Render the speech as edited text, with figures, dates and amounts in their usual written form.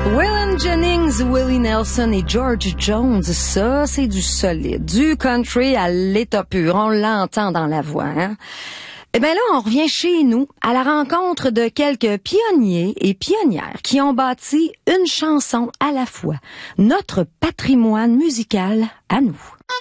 Waylon Jennings, Willie Nelson et George Jones, ça, c'est du solide. Du country à l'état pur. On l'entend dans la voix, hein? Eh ben là, on revient chez nous à la rencontre de quelques pionniers et pionnières qui ont bâti une chanson à la fois. Notre patrimoine musical à nous.